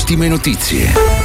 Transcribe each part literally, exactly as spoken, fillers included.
ultime notizie.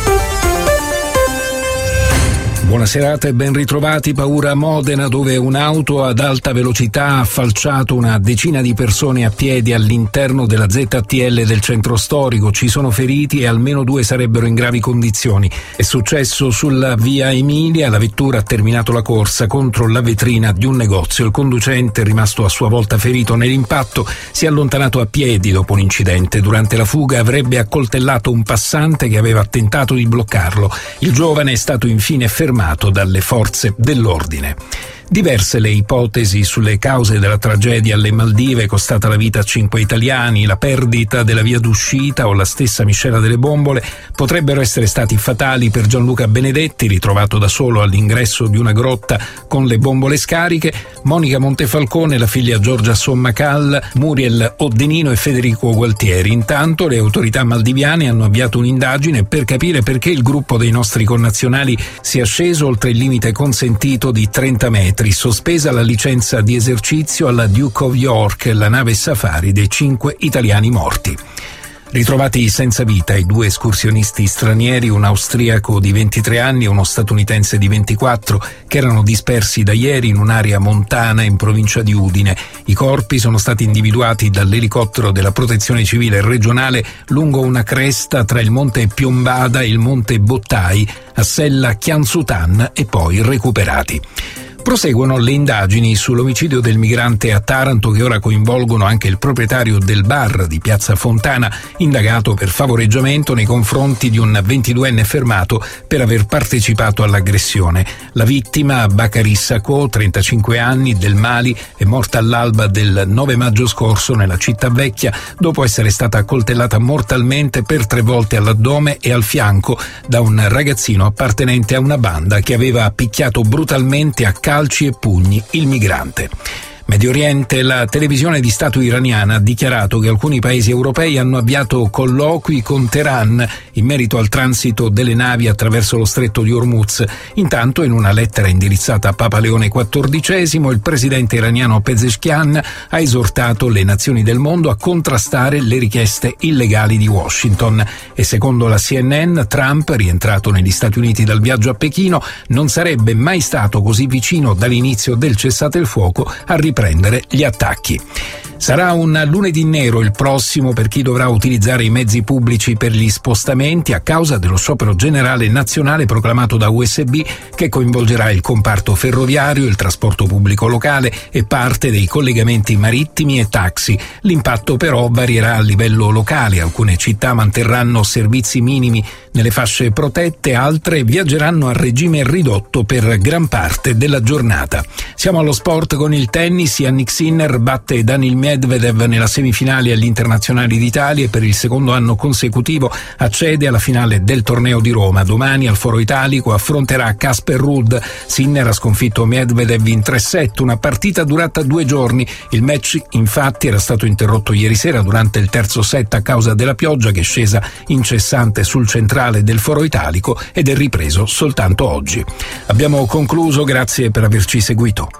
Buona serata e ben ritrovati. Paura a Modena, dove un'auto ad alta velocità ha falciato una decina di persone a piedi all'interno della Z T L del centro storico. Ci sono feriti e almeno due sarebbero in gravi condizioni. È successo sulla via Emilia. La vettura ha terminato la corsa contro la vetrina di un negozio. Il conducente, rimasto a sua volta ferito nell'impatto, si è allontanato a piedi dopo l'incidente. Durante la fuga avrebbe accoltellato un passante che aveva tentato di bloccarlo. Il giovane è stato infine fermato dalle forze dell'ordine. Diverse le ipotesi sulle cause della tragedia alle Maldive, costata la vita a cinque italiani. La perdita della via d'uscita o la stessa miscela delle bombole potrebbero essere stati fatali per Gianluca Benedetti, ritrovato da solo all'ingresso di una grotta con le bombole scariche, Monica Montefalcone, la figlia Giorgia Sommacal, Muriel Oddenino e Federico Gualtieri. Intanto le autorità maldiviane hanno avviato un'indagine per capire perché il gruppo dei nostri connazionali sia sceso oltre il limite consentito di trenta metri. Sospesa la licenza di esercizio alla Duke of York, la nave safari dei cinque italiani morti. Ritrovati senza vita i due escursionisti stranieri, un austriaco di ventitré anni e uno statunitense di ventiquattro, che erano dispersi da ieri in un'area montana in provincia di Udine. I corpi sono stati individuati dall'elicottero della Protezione Civile regionale lungo una cresta tra il monte Piombada e il monte Bottai, a Sella Chiansutan, e poi recuperati. Proseguono le indagini sull'omicidio del migrante a Taranto, che ora coinvolgono anche il proprietario del bar di Piazza Fontana, indagato per favoreggiamento nei confronti di un ventiduenne fermato per aver partecipato all'aggressione. La vittima, Bakary Sako, trentacinque anni, del Mali, è morta all'alba del nove maggio scorso nella città vecchia dopo essere stata accoltellata mortalmente per tre volte all'addome e al fianco da un ragazzino appartenente a una banda che aveva picchiato brutalmente a calci e pugni il migrante. Medio Oriente, la televisione di Stato iraniana ha dichiarato che alcuni paesi europei hanno avviato colloqui con Teheran in merito al transito delle navi attraverso lo stretto di Hormuz. Intanto, in una lettera indirizzata a Papa Leone quattordicesimo, il presidente iraniano Pezeshkian ha esortato le nazioni del mondo a contrastare le richieste illegali di Washington. E secondo la C N N, Trump, rientrato negli Stati Uniti dal viaggio a Pechino, non sarebbe mai stato così vicino dall'inizio del cessate il fuoco a riprendere prendere gli attacchi. Sarà un lunedì nero il prossimo per chi dovrà utilizzare i mezzi pubblici per gli spostamenti a causa dello sciopero generale nazionale proclamato da U S B, che coinvolgerà il comparto ferroviario, il trasporto pubblico locale e parte dei collegamenti marittimi e taxi. L'impatto però varierà a livello locale. Alcune città manterranno servizi minimi nelle fasce protette, altre viaggeranno a regime ridotto per gran parte della giornata. Siamo allo sport con il tennis. Jannik Sinner batte Daniil Medvedev nella semifinale agli internazionali d'Italia e per il secondo anno consecutivo accede alla finale del torneo di Roma. Domani al Foro Italico affronterà Casper Ruud. Sinner ha sconfitto Medvedev in tre set, una partita durata due giorni. Il match infatti era stato interrotto ieri sera durante il terzo set a causa della pioggia, che è scesa incessante sul centrale del Foro Italico ed è ripreso soltanto oggi. Abbiamo concluso, grazie per averci seguito.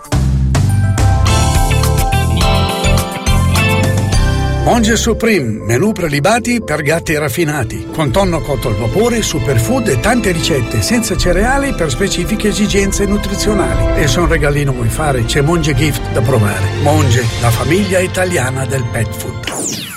Monge Supreme, menù prelibati per gatti raffinati, con tonno cotto al vapore, superfood e tante ricette senza cereali per specifiche esigenze nutrizionali. E se un regalino vuoi fare, c'è Monge Gift da provare. Monge, la famiglia italiana del pet food.